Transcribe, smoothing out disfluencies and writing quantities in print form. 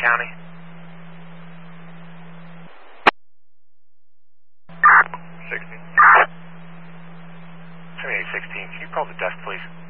County. 16. 7816, can you call the desk, please?